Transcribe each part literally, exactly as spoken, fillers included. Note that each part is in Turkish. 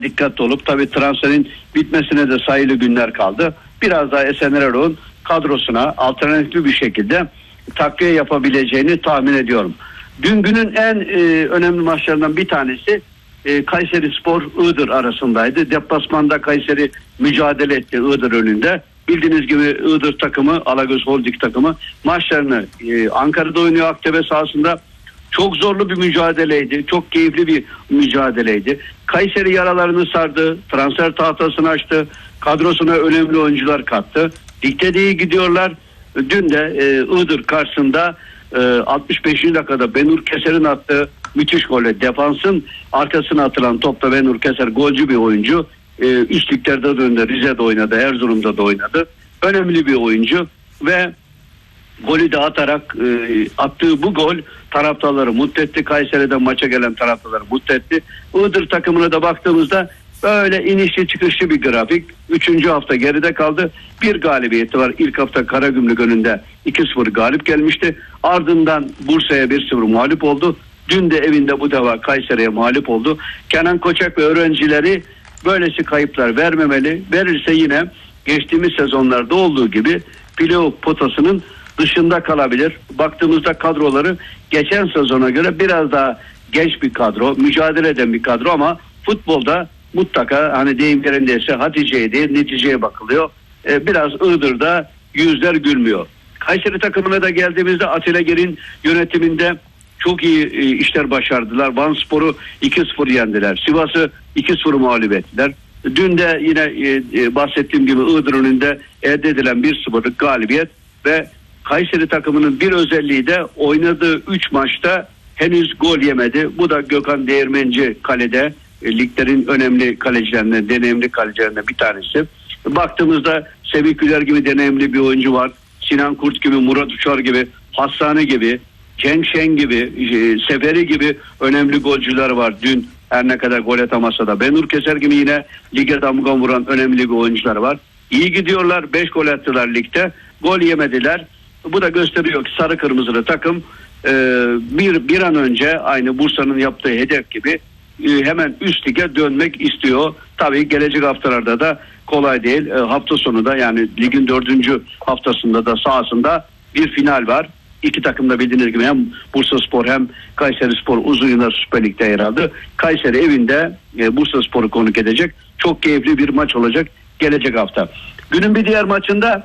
dikkatli olup, tabii transferin bitmesine de sayılı günler kaldı. Biraz daha Esen Erol'un kadrosuna alternatif bir şekilde takviye yapabileceğini tahmin ediyorum. Dün günün en e, önemli maçlarından bir tanesi e, Kayserispor Iğdır arasındaydı. Deplasmanda Kayseri mücadele etti Iğdır önünde. Bildiğiniz gibi Iğdır takımı, Alagöz Holding takımı maçlarını e, Ankara'da oynuyor, Aktepe sahasında. Çok zorlu bir mücadeleydi. Çok keyifli bir mücadeleydi. Kayseri yaralarını sardı. Transfer tahtasını açtı. Kadrosuna önemli oyuncular kattı. Ligde de iyi gidiyorlar. Dün de e, Iğdır karşısında e, altmış beşinci dakikada Benur Keser'in attığı müthiş golle, defansın arkasına atılan topta Benur Keser golcü bir oyuncu. E, üst liglerde de oynadı. Rize'de oynadı. Erzurum'da da oynadı. Önemli bir oyuncu ve golü de atarak e, attığı bu gol taraftarları mutlu etti. Kayseri'den maça gelen taraftarları mutlu etti. Iğdır takımına da baktığımızda böyle inişli çıkışlı bir grafik. Üçüncü hafta geride kaldı. Bir galibiyeti var. İlk hafta Karagümrük önünde iki sıfır galip gelmişti. Ardından Bursa'ya bir sıfır mağlup oldu. Dün de evinde bu defa Kayseri'ye mağlup oldu. Kenan Koçak ve öğrencileri böylesi kayıplar vermemeli. Verirse yine geçtiğimiz sezonlarda olduğu gibi playoff potasının dışında kalabilir. Baktığımızda kadroları geçen sezona göre biraz daha genç bir kadro, mücadele eden bir kadro ama futbolda mutlaka hani deyim yerindeyse Hatice'ye değil neticeye bakılıyor. Ee, biraz Iğdır'da yüzler gülmüyor. Kayseri takımına da geldiğimizde Atilla Ger'in yönetiminde çok iyi e, işler başardılar. Vanspor'u iki sıfır yendiler. Sivas'ı iki sıfır mağlup ettiler. Dün de yine e, e, bahsettiğim gibi Iğdır önünde elde edilen bir sıfırlık galibiyet ve Kayseri takımının bir özelliği de oynadığı üç maçta henüz gol yemedi. Bu da Gökhan Değirmenci kalede, e, liglerin önemli kalecilerinden, deneyimli kalecilerinden bir tanesi. Baktığımızda Semih Güler gibi deneyimli bir oyuncu var. Sinan Kurt gibi, Murat Uçar gibi, Hassani gibi, Cenk Şen gibi, e, Seferi gibi önemli golcüler var. Dün her ne kadar gol atamasa da Benur Keser gibi yine lige damga vuran önemli bir oyuncular var. İyi gidiyorlar. beş gol attılar ligde. Gol yemediler. Bu da gösteriyor ki sarı kırmızılı takım e, bir bir an önce aynı Bursa'nın yaptığı hedef gibi e, hemen üst lige dönmek istiyor. Tabii gelecek haftalarda da kolay değil. E, hafta sonu da yani ligin dördüncü haftasında da sahasında bir final var. İki takım da bildiğiniz gibi hem Bursaspor hem Kayserispor uzun yıllar Süper Lig'de yer aldı. Kayseri evinde e, Bursaspor'u konuk edecek. Çok keyifli bir maç olacak gelecek hafta. Günün bir diğer maçında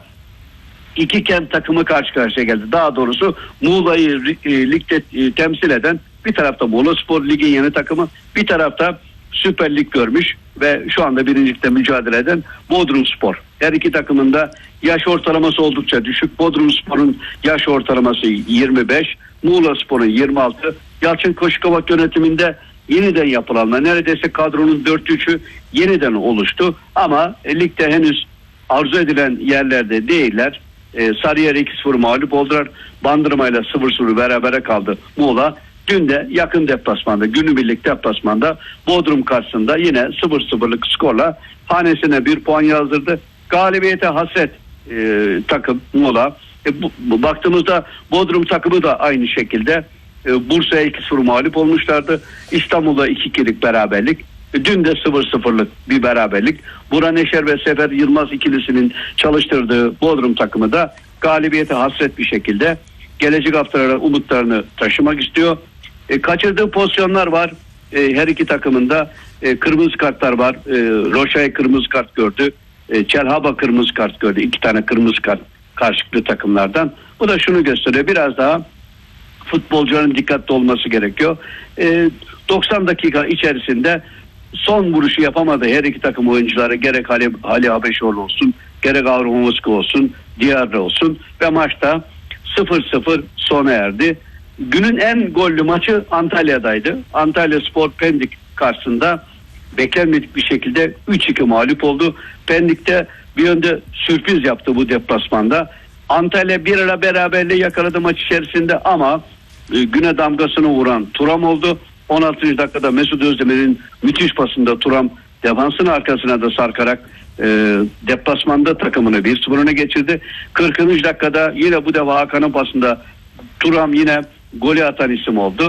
İki kent takımı karşı karşıya geldi. Daha doğrusu Muğla'yı e, ligde e, temsil eden bir tarafta Muğlaspor ligin yeni takımı, bir tarafta Süper Lig görmüş ve şu anda birincilikte mücadele eden Bodrumspor. Her iki takımın da yaş ortalaması oldukça düşük. Bodrumspor'un yaş ortalaması yirmi beş, Muğlaspor'un yirmi altı. Yalçın Koşukavak yönetiminde yeniden yapılanlar neredeyse kadronun dört üçü yeniden oluştu ama e, ligde henüz arzu edilen yerlerde değiller. Ee, Sarıyer iki sıfır mağlup oldular. Bandırma ile sıfır sıfır berabere kaldı Muğla. Dün de yakın deplasmanda, günübirlik deplasmanda Bodrum karşısında yine sıfır sıfırlık skorla hanesine bir puan yazdırdı. Galibiyete hasret e, takım Muğla. E, bu, bu, baktığımızda Bodrum takımı da aynı şekilde e, Bursa'ya iki sıfır mağlup olmuşlardı. İstanbul'da iki ikilik beraberlik. Dün de sıfır sıfırlık bir beraberlik. Buran Eşer ve Sefer Yılmaz ikilisinin çalıştırdığı Bodrum takımı da galibiyete hasret bir şekilde gelecek haftalara umutlarını taşımak istiyor. E, kaçırdığı pozisyonlar var. E, her iki takımında e, kırmızı kartlar var. E, Roşay kırmızı kart gördü. E, Çelhaba kırmızı kart gördü. İki tane kırmızı kart karşılıklı takımlardan. Bu da şunu gösteriyor. Biraz daha futbolcuların dikkatli olması gerekiyor. E, doksan dakika içerisinde son vuruşu yapamadı her iki takım oyuncuları, gerek Ali, Ali Habeşoğlu olsun, gerek Avrupa Moskova olsun, Diyarra olsun ve maçta sıfır sıfır sona erdi. Günün en gollü maçı Antalya'daydı. Antalya Spor Pendik karşısında beklenmedik bir şekilde üç iki mağlup oldu. Pendik'te bir yönde sürpriz yaptı bu deplasmanda. Antalya bir ara beraberliği yakaladı maç içerisinde ama e, güne damgasını vuran Turam oldu. on altıncı dakikada Mesut Özdemir'in müthiş pasında Turam defansın arkasına da sarkarak e, deplasmanda takımını bir sıfır öne geçirdi. kırkıncı dakikada yine bu defa Hakan'ın pasında Turam yine golü atan isim oldu.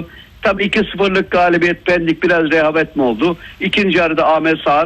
Tabii iki sıfırlık galibiyet, Pendik biraz rehavet mi oldu? İkinci yarıda Ahmet Sağar